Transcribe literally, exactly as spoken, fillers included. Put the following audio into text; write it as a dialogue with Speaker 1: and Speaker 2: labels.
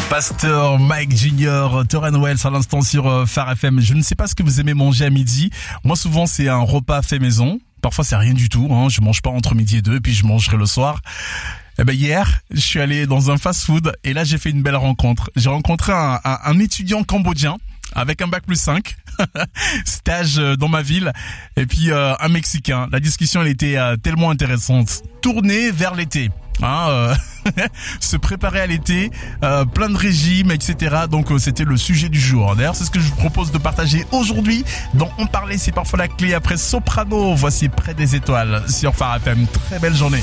Speaker 1: Pasteur Mike Junior, Torren Wells à l'instant sur euh, Phare F M. Je ne sais pas ce que vous aimez manger à midi. Moi, souvent, c'est un repas fait maison. Parfois, c'est rien du tout. Hein. Je mange pas entre midi et deux, et puis je mangerai le soir. Eh ben hier, je suis allé dans un fast-food et là, j'ai fait une belle rencontre. J'ai rencontré un, un, un étudiant cambodgien avec un bac plus cinq, stage dans ma ville, et puis euh, un Mexicain. La discussion, elle était euh, tellement intéressante. Tournée vers l'été. Hein, euh, se préparer à l'été, euh, plein de régimes, et cetera. Donc euh, c'était le sujet du jour. D'ailleurs, c'est ce que je vous propose de partager aujourd'hui. Dans On parlait, c'est parfois la clé. Après Soprano, voici Près des étoiles sur Phare F M. Très belle journée.